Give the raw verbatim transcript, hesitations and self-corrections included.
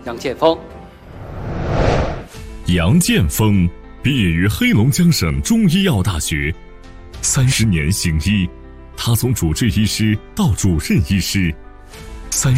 杨建锋。 杨建锋毕业于黑龙江省中医药大学，三十年行医，他从主治医师到主任医师，三